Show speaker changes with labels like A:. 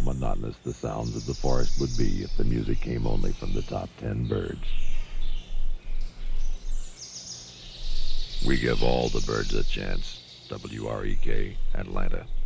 A: monotonous the sounds of the forest would be if the music came only from the top 10 birds. We give all the birds a chance. WREK, Atlanta.